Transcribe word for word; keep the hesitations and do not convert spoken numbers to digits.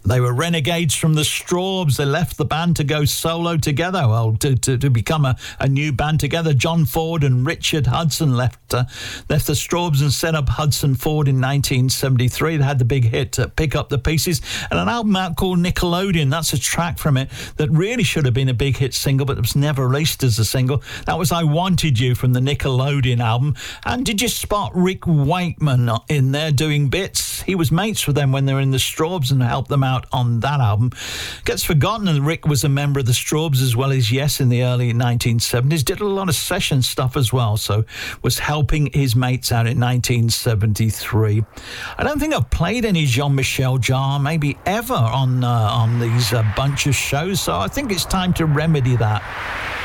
They were renegades from the Strawbs. They left the band to go solo together, well, to, to, to become a, a new band together. John Ford and Richard Hudson left uh, left the Strawbs and set up Hudson Ford in nineteen seventy-three. They had the big hit, uh, Pick Up the Pieces, and an album out called Nickelodeon. That's a track from it that really should have been a big hit single, but it was never released as a single. That was I Wanted You from the Nickelodeon album. And did you spot Rick Wakeman in there doing bits? He was mates with them when they were in the Strawbs and helped them out on that album. Gets forgotten, and Rick was a member of the Strawbs as well as Yes in the early nineteen seventies. Did a lot of session stuff as well, so was helping his mates out in nineteen seventy-three. I don't think I've played any Jean-Michel Jarre maybe ever on uh, on these uh, bunch of shows, so I think it's time to remedy that.